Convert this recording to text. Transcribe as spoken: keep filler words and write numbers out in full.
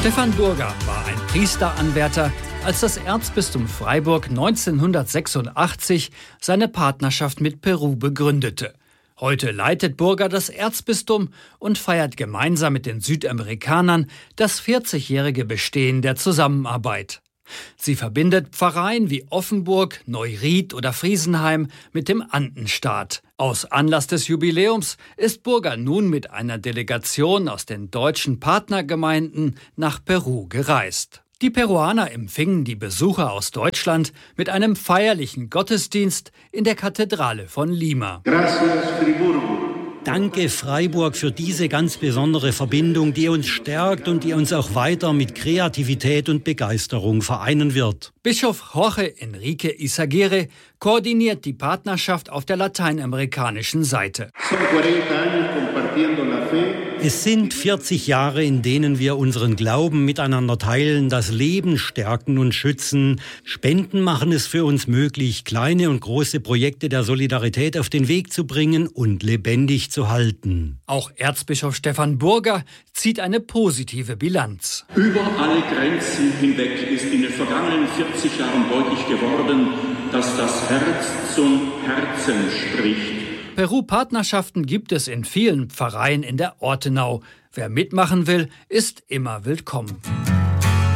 Stefan Burger war ein Priesteranwärter, als das Erzbistum Freiburg neunzehnhundertsechsundachtzig seine Partnerschaft mit Peru begründete. Heute leitet Burger das Erzbistum und feiert gemeinsam mit den Südamerikanern das vierzigjährige Bestehen der Zusammenarbeit. Sie verbindet Pfarreien wie Offenburg, Neuried oder Friesenheim mit dem Andenstaat. Aus Anlass des Jubiläums ist Burger nun mit einer Delegation aus den deutschen Partnergemeinden nach Peru gereist. Die Peruaner empfingen die Besucher aus Deutschland mit einem feierlichen Gottesdienst in der Kathedrale von Lima. Gracias, Friburgo. Danke Freiburg für diese ganz besondere Verbindung, die uns stärkt und die uns auch weiter mit Kreativität und Begeisterung vereinen wird. Bischof Jorge Enrique Izaguirre koordiniert die Partnerschaft auf der lateinamerikanischen Seite. Es sind vierzig Jahre, in denen wir unseren Glauben miteinander teilen, das Leben stärken und schützen. Spenden machen es für uns möglich, kleine und große Projekte der Solidarität auf den Weg zu bringen und lebendig zu halten. Auch Erzbischof Stefan Burger zieht eine positive Bilanz. Über alle Grenzen hinweg ist in den vergangenen vierzig Jahren deutlich geworden, dass das Herz zum Herzen spricht. Peru-Partnerschaften gibt es in vielen Pfarreien in der Ortenau. Wer mitmachen will, ist immer willkommen.